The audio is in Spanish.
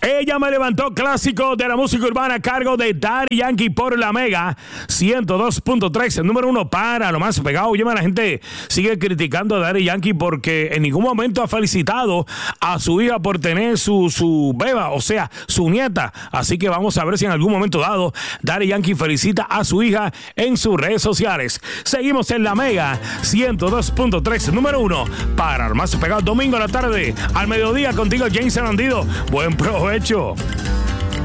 Ella me levantó, clásico de la música urbana a cargo de Daddy Yankee por la Mega 102.3, el número 1 para lo más pegado. Oye, la gente sigue criticando a Daddy Yankee porque en ningún momento ha felicitado a su hija por tener su beba, o sea, su nieta. Así que vamos a ver si en algún momento dado Daddy Yankee felicita a su hija en sus redes sociales. Seguimos en la Mega 102.3, el número 1 para lo más pegado. Domingo a la tarde, al mediodía contigo, James Andido. Buen provecho.